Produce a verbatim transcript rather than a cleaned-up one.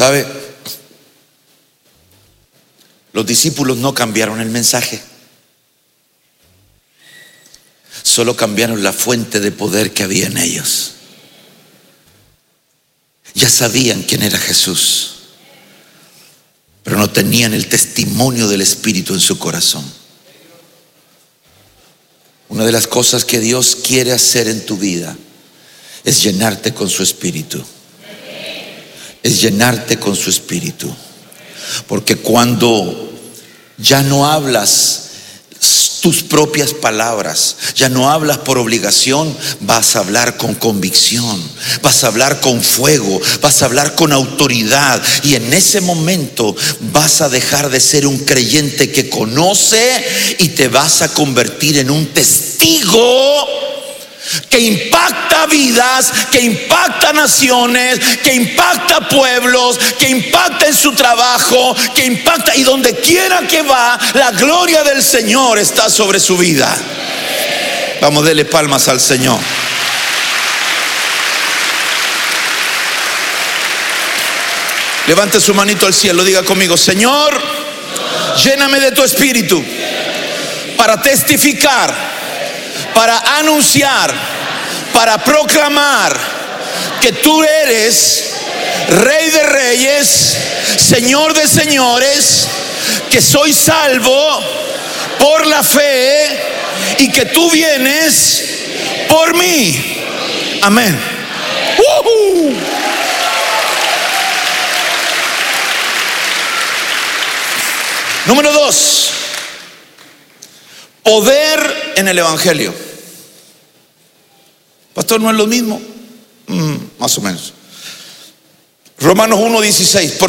¿Sabe? Los discípulos no cambiaron el mensaje, solo cambiaron la fuente de poder que había en ellos. Ya sabían quién era Jesús, pero no tenían el testimonio del Espíritu en su corazón. Una de las cosas que Dios quiere hacer en tu vida es llenarte con su Espíritu. Es llenarte con su Espíritu. Porque cuando ya no hablas tus propias palabras, ya no hablas por obligación, vas a hablar con convicción, vas a hablar con fuego, vas a hablar con autoridad, y en ese momento vas a dejar de ser un creyente que conoce y te vas a convertir en un testigo que impacta vidas, que impacta naciones, que impacta pueblos, que impacta en su trabajo, que impacta, y donde quiera que va, la gloria del Señor está sobre su vida. Vamos, dele palmas al Señor. Levante su manito al cielo, diga conmigo: Señor, lléname de tu Espíritu para testificar, para anunciar, para proclamar que tú eres Rey de Reyes, Señor de Señores, que soy salvo por la fe y que tú vienes por mí. Amén. Uh-huh. Número dos, poder en el Evangelio. Pastor, ¿no es lo mismo? Mm, más o menos. Romanos uno dieciséis. Por